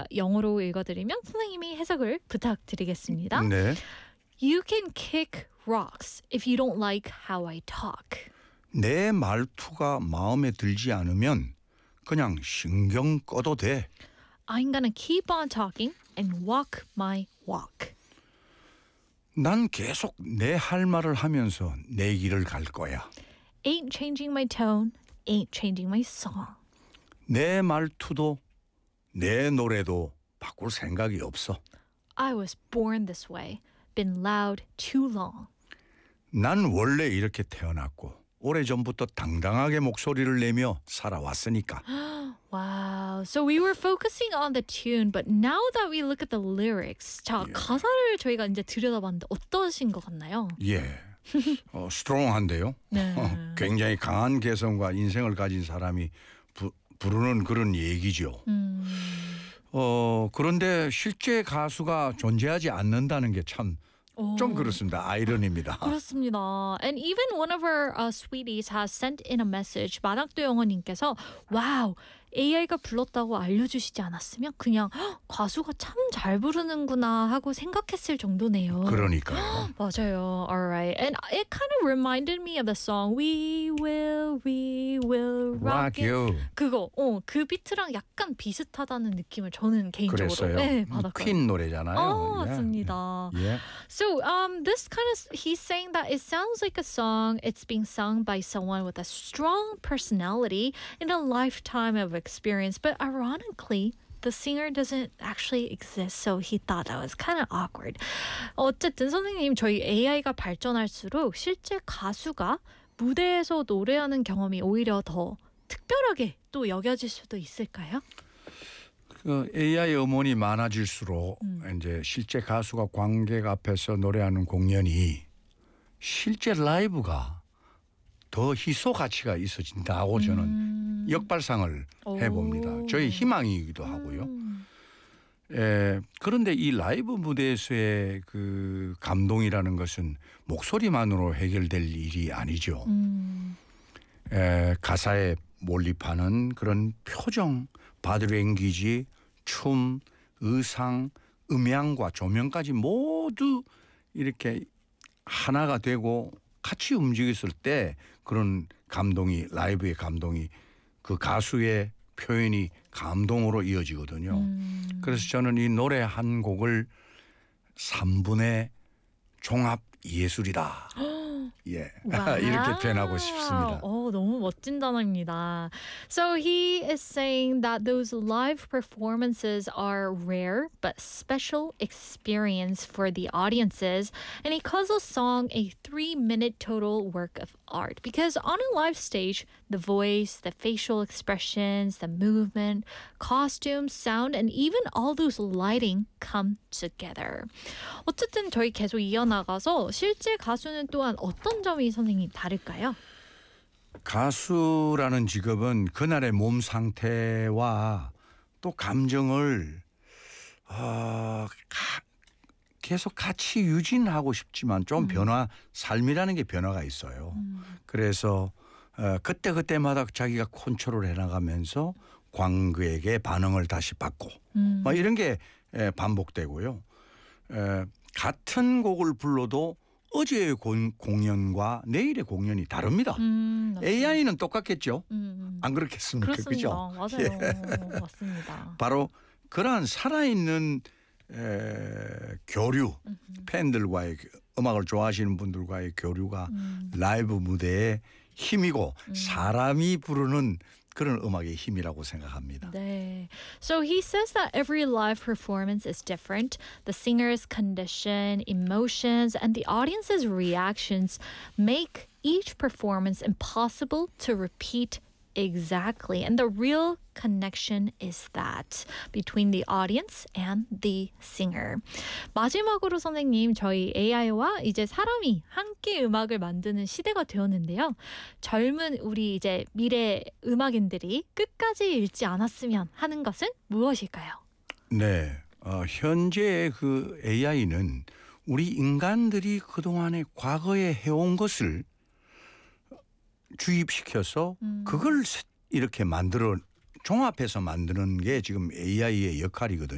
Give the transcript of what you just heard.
영어로 읽어드리면 선생님이 해석을 부탁드리겠습니다. 네. You can kick rocks if you don't like how I talk. 내 말투가 마음에 들지 않으면 그냥 신경 꺼도 돼. I'm gonna keep on talking and walk my walk. 난 계속 내 할 말을 하면서 내 길을 갈 거야. Ain't changing my tone, ain't changing my song. 내 말투도 내 노래도 바꿀 생각이 없어. I was born this way, been loud too long. 난 원래 이렇게 태어났고 오래전부터 당당하게 목소리를 내며 살아왔으니까. Wow. So we were focusing on the tune, but now that we look at the lyrics, 자 가사를 저희가 이제 들여다봤는데 어떠신 것 같나요? 예. 스트롱한데요. 네. 굉장히 강한 개성과 인생을 가진 사람이 부르는 그런 얘기죠. 그런데 실제 가수가 존재하지 않는다는 게 참 좀 그렇습니다. 아이러니입니다. 그렇습니다. And even one of our sweeties has sent in a message. 마닥도 영어님께서 와우 AI가 불렀다고 알려주시지 않았으면 그냥 가수가 참 잘 부르는구나 하고 생각했을 정도네요. 그러니까요. 맞아요. Alright. And it kind of reminded me of the song We will rock it. you. 그거 그 비트랑 약간 비슷하다는 느낌을 저는 개인적으로 그랬어요. 네, 받았어요. 퀸 노래잖아요. 맞습니다. 예. So this kind of he's saying that it sounds like a song it's being sung by someone with a strong personality in a lifetime of experience, but ironically the singer doesn't actually exist, so he thought that was kind of awkward. 어쨌든 선생님 저희 AI가 발전할수록 실제 가수가 무대에서 노래하는 경험이 오히려 더 특별하게 또 여겨질 수도 있을까요? 그 AI 음원이 많아질수록 이제 실제 가수가 관객 앞에서 노래하는 공연이 실제 라이브가 더 희소 가치가 있어진다고 저는 역발상을 해봅니다. 저희 희망이기도 하고요. 그런데 이 라이브 무대에서의 그 감동이라는 것은 목소리만으로 해결될 일이 아니죠. 가사에 몰입하는 그런 표정, 바디랭귀지, 춤, 의상, 음향과 조명까지 모두 이렇게 하나가 되고 같이 움직였을 때 그런 감동이 라이브의 감동이 그 가수의 표현이 감동으로 이어지거든요. 그래서 저는 이 노래 한 곡을 3분의 종합 예술이다. 예, 이렇게 표현하고 싶습니다. 너무 멋진 단어입니다. So he is saying that those live performances are rare but special experience for the audiences, and he calls a song a 3-minute total work of art because on a live stage, the voice, the facial expressions, the movement, costumes, sound, and even all those lighting come together. 어쨌든 저희 계속 이어나가서 실제 가수는 또한 어떤 점이 선생님 다를까요? 가수라는 직업은 그날의 몸 상태와 또 감정을 계속 같이 유지하고 싶지만 좀 삶이라는 게 변화가 있어요. 그래서 그때마다 자기가 컨트롤해 나가면서 관객에게 반응을 다시 받고 이런 게 반복되고요. 같은 곡을 불러도 어제의 공연과 내일의 공연이 다릅니다. AI는 똑같겠죠. 안 그렇겠습니까? 그렇습니다. 그죠? 맞아요. 맞습니다. 바로 그러한 살아있는 교류, 팬들과의 음악을 좋아하시는 분들과의 교류가 라이브 무대의 힘이고 사람이 부르는 그런 음악의 힘이라고 생각합니다. 네. So he says that every live performance is different. The singer's condition, emotions, and the audience's reactions make each performance impossible to repeat exactly. And the real connection is that between the audience and the singer. 마지막으로 선생님, 저희 AI와 이제 사람이 함께 음악을 만드는 시대가 되었는데요. 젊은 우리 이제 미래 음악인들이 끝까지 잃지 않았으면 하는 것은 무엇일까요? 네, 현재 그 AI는 우리 인간들이 그동안에 과거에 해온 것을 주입시켜서 그걸 이렇게 종합해서 만드는 게 지금 AI의 역할이거든요.